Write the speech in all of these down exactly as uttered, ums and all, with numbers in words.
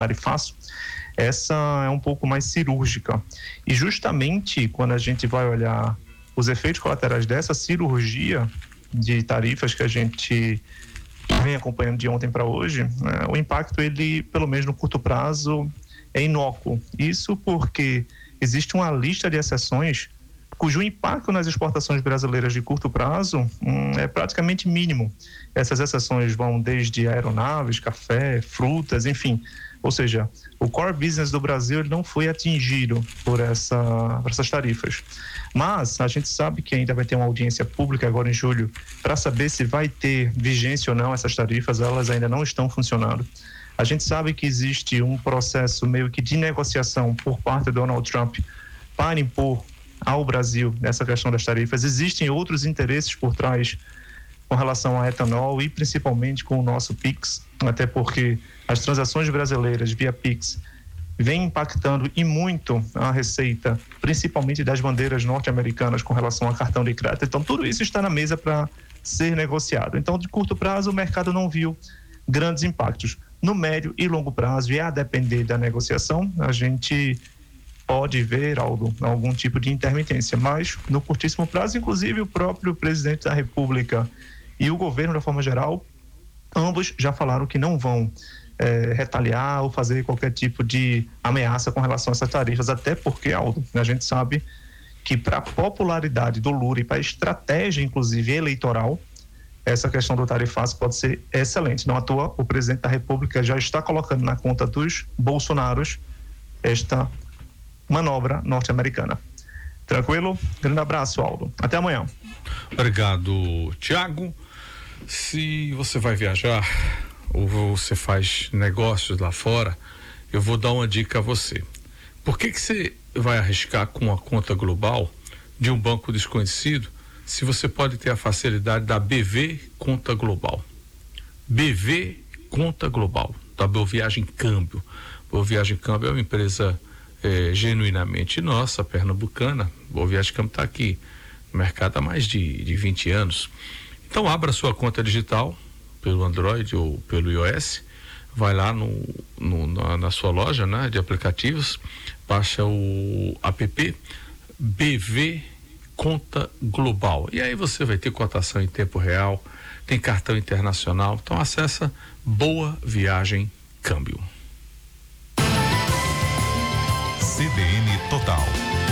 tarifaço, essa é um pouco mais cirúrgica. E justamente quando a gente vai olhar os efeitos colaterais dessa cirurgia de tarifas que a gente vem acompanhando de ontem para hoje, né, o impacto, ele, pelo menos no curto prazo, é inócuo. Isso porque existe uma lista de exceções cujo impacto nas exportações brasileiras de curto prazo hum, é praticamente mínimo. Essas exceções vão desde aeronaves, café, frutas, enfim. Ou seja, o core business do Brasil ele não foi atingido por, essa, por essas tarifas. Mas a gente sabe que ainda vai ter uma audiência pública agora em julho para saber se vai ter vigência ou não essas tarifas. Elas ainda não estão funcionando. A gente sabe que existe um processo meio que de negociação por parte do Donald Trump para impor ao Brasil nessa questão das tarifas. Existem outros interesses por trás com relação a etanol e principalmente com o nosso Pix, até porque as transações brasileiras via Pix vêm impactando e muito a receita, principalmente das bandeiras norte-americanas com relação a cartão de crédito. Então tudo isso está na mesa para ser negociado. Então de curto prazo o mercado não viu grandes impactos. No médio e longo prazo, e a depender da negociação, a gente pode ver, Aldo, algum tipo de intermitência, mas no curtíssimo prazo, inclusive o próprio presidente da República e o governo, da forma geral, ambos já falaram que não vão é, retaliar ou fazer qualquer tipo de ameaça com relação a essas tarifas, até porque, Aldo, a gente sabe que para a popularidade do Lula e para a estratégia, inclusive, eleitoral, essa questão do tarifaço pode ser excelente. Não à toa, o presidente da República já está colocando na conta dos bolsonaros esta manobra norte-americana. Tranquilo? Grande abraço, Aldo. Até amanhã. Obrigado, Tiago. Se você vai viajar ou você faz negócios lá fora, eu vou dar uma dica a você. Por que que você vai arriscar com uma conta global de um banco desconhecido se você pode ter a facilidade da B V Conta Global? B V Conta Global, da Boa Viagem Câmbio. Boa Viagem Câmbio é uma empresa é, genuinamente nossa, pernambucana. Boa Viagem Câmbio está aqui no mercado há mais de, de vinte anos. Então abra sua conta digital pelo Android ou pelo iOS, vai lá no, no, na, na sua loja, né, de aplicativos, baixa o app B V Conta Global, e aí você vai ter cotação em tempo real, tem cartão internacional, então acessa Boa Viagem Câmbio. C B N Total.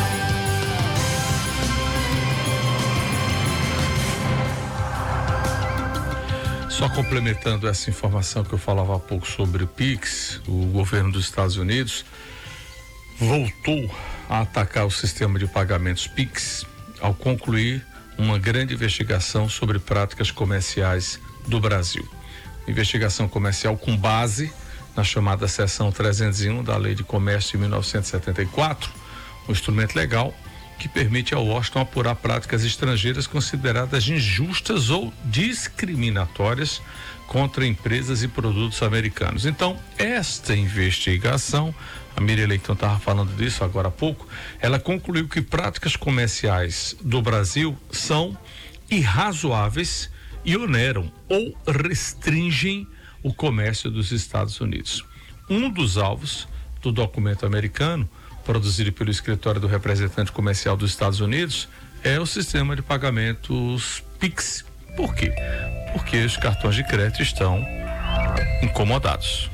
Só complementando essa informação que eu falava há pouco sobre o Pix, o governo dos Estados Unidos voltou a atacar o sistema de pagamentos Pix ao concluir uma grande investigação sobre práticas comerciais do Brasil. Investigação comercial com base na chamada seção trezentos e um da Lei de Comércio de mil novecentos e setenta e quatro, um instrumento legal que permite ao Washington apurar práticas estrangeiras consideradas injustas ou discriminatórias contra empresas e produtos americanos. Então, esta investigação, a Miriam Leitão estava falando disso agora há pouco, ela concluiu que práticas comerciais do Brasil são irrazoáveis e oneram ou restringem o comércio dos Estados Unidos. Um dos alvos do documento americano, produzido pelo Escritório do Representante Comercial dos Estados Unidos, é o sistema de pagamentos Pix. Por quê? Porque os cartões de crédito estão incomodados.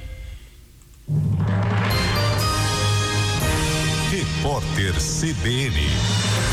Repórter C B N.